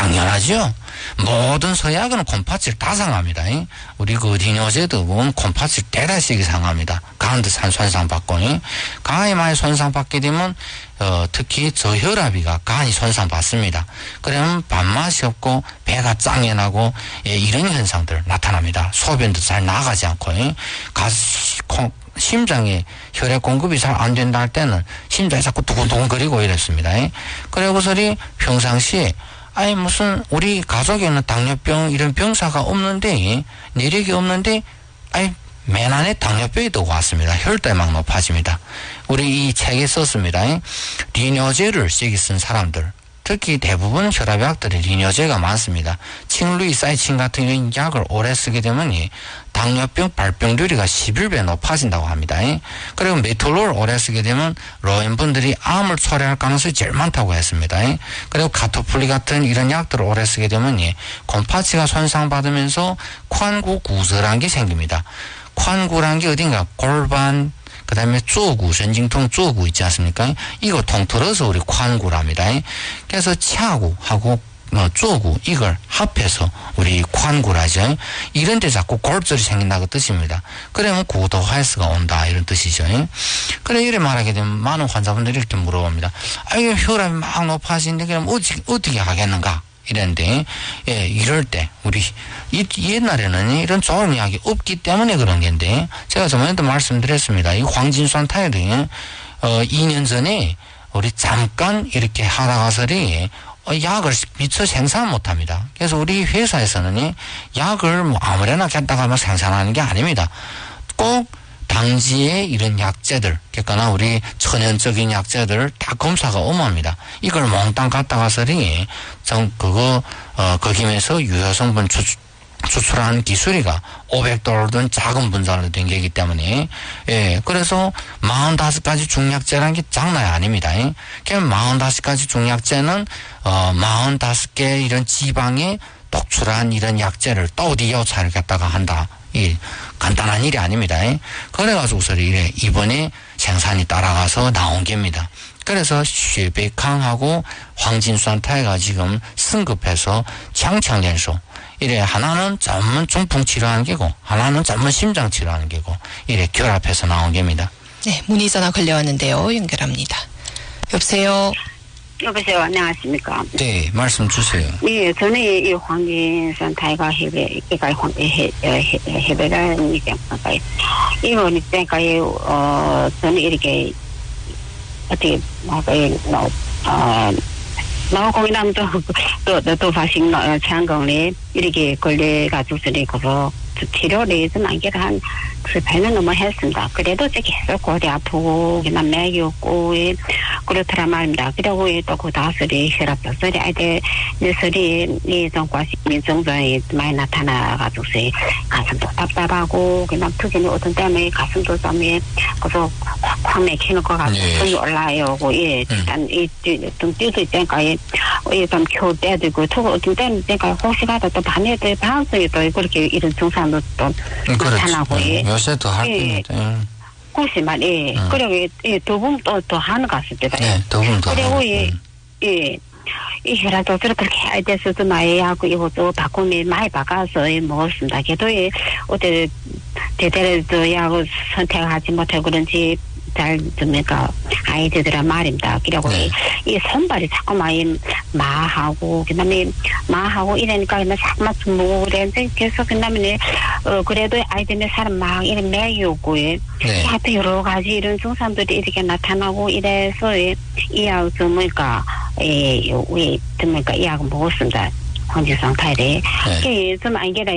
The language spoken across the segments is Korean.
당연하죠. 모든 서약은 콤파치를 다 상합니다. 우리 그 리뇨제도 보면 콤파치 대다수가 상합니다. 간도 손상받고, 간이 많이 손상받게 되면, 특히 저혈압이가 간이 손상받습니다. 그러면 밥맛이 없고, 배가 짱해나고, 예, 이런 현상들 나타납니다. 소변도 잘 나가지 않고, 심장에 혈액 공급이 잘 안 된다 할 때는 심장이 자꾸 두근두근거리고 이랬습니다. 그리고서리 평상시에 아니 무슨 우리 가족에는 당뇨병 이런 병사가 없는데 내력이 없는데 아니 맨 안에 당뇨병이 또 왔습니다. 혈당이 막 높아집니다. 우리 이 책에 썼습니다. 리뇨제를 쓰기 쓴 사람들 특히 대부분 혈압약들이 리뇨제가 많습니다. 칭루이사이친 같은 이런 약을 오래 쓰게 되면 당뇨병 발병률이 11배 높아진다고 합니다. 그리고 메톨롤을 오래 쓰게 되면 노인분들이 암을 초래할 가능성이 제일 많다고 했습니다. 그리고 카토플리 같은 이런 약들을 오래 쓰게 되면 콤파치가 손상받으면서 콴구 구설한 게 생깁니다. 콴구란 게 어딘가 골반 그 다음에 쪼구, 전증통 쪼구 있지 않습니까? 이거 통틀어서 우리 콴구랍니다. 그래서 치아구하고 쪼구 이걸 합해서 우리 콴구라죠. 이런 데 자꾸 골절이 생긴다고 뜻입니다. 그러면 고도화해스가 온다 이런 뜻이죠. 그래 이래 말하게 되면 많은 환자분들이 이렇게 물어봅니다. 아 이게 혈압이 막 높아지는데 그럼 어떻게 하겠는가? 이랬는데, 예, 이럴 때, 우리, 옛날에는 이런 좋은 약이 없기 때문에 그런 건데, 제가 저번에도 말씀드렸습니다. 이 황진수한타이드, 2년 전에, 우리 잠깐 이렇게 하다가서리, 약을 미처 생산 못 합니다. 그래서 우리 회사에서는 약을 뭐 아무래나 갖다가 생산하는 게 아닙니다. 꼭, 당지의 이런 약재들, 그러니까 우리 천연적인 약재들 다 검사가 엄합니다. 이걸 몽땅 갖다 가서리, 거기면서 유효성분 추출하는 기술이가 500달러든 작은 분자로 된 게이기 때문에, 예, 그래서 45가지 중약재라는 게 장난이 아닙니다. 그냥 45가지 중약재는, 45개 이런 지방에 독출한 이런 약재를 또 어디 여차를 갖다가 한다. 간단한 일이 아닙니다. 그래가지고서 이번에 생산이 따라가서 나온 겁니다. 그래서 쉐베캉하고 황진수한타이가 지금 승급해서 창창연소 이래 하나는 전문 중풍 치료하는 게고 하나는 전문 심장 치료하는 게고 이래 결합해서 나온 겁니다. 네, 문의 전화 걸려왔는데요. 연결합니다. 여보세요. 여보세요. 안녕하십니까? 네, 말씀 주세요. 예, 저는 이 황진수한타이가 해배가 이거니까 저는 이렇게 어떻게 나오공이남도 또发신 창공에 이렇게 걸려가지고서리 그거 치료를 좀 안게를 한 7-8년 넘어 했습니다. 그래도 계속 골이 아프고 그냥 맥이 없고 그렇더라 말입니다. 그리고 또 그 다음에 혈압도 소리 아이들 소리 이좀 과식민 증상이 많이 나타나가지고서 가슴도 답답하고 그냥 특히는 어떤 때문에 가슴도 좀 그래서 확 맥히는 것 같고 손이 올라요. 예, 일단 좀 뛰도 있다니까 좀 겨울 때도 있고 또 어떤 때는 그러니까 혹시라도 또 밤에 또 방송이 또 그렇게 이런 증상도 또 나타나고 요새도 할 겁니다. 그것이 말이에요. 그리고 도움 또 하는 것 같습니다. 네, 도움도 그리고 이 혈압도 그렇게 해야 돼서도 많이 하고 이것도 바꾸면 많이 바꿔서 먹었습니다. 그래도 어때 제대로 또 약을 선택하지 못해 그런지 잘 좀니까 아이들이라 말입니다. 그리고 이 손발이 자꾸 많이 마하고 그다음에 마하고 이러니까 그냥 자꾸만 좀 먹고 그랬는데 계속 그다음에 그래도 아이들의 사람 막 이런 맥이 오고 하여튼 여러 가지 이런 증상들이 이렇게 나타나고 이래서 이 약 좀 뭐니까 뭐니까 이 약을 먹었습니다. 황진수한타이드. 좀 안게라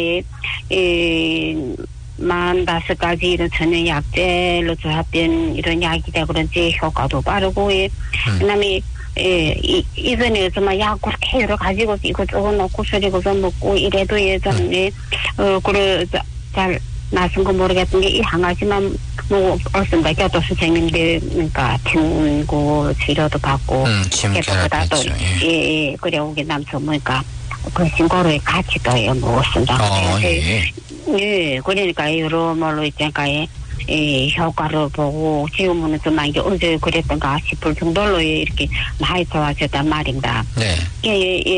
45가지 이런 전혀 약재로 조합된 이런 약이다 그런지 효과도 빠르고 그다음에 이전에 정말 약 그렇게 여러 가지고 이것저것 넣고 소리고서 먹고 이래도 예전에 그래 잘 나선 거 모르겠던 게 이 한 가지만 뭐 없습니다. 교도 선생님들 그러니까 친구 치료도 받고 치료도 그리고 남서 뭐니까 그 친구로 같이 또 먹었습니다. 예, 그러니까 여러모로 있으니까 효과를 보고 지금은 좀 많이 언제 그랬던가 싶을 정도로 이렇게 많이 좋아졌단 말입니다. 네.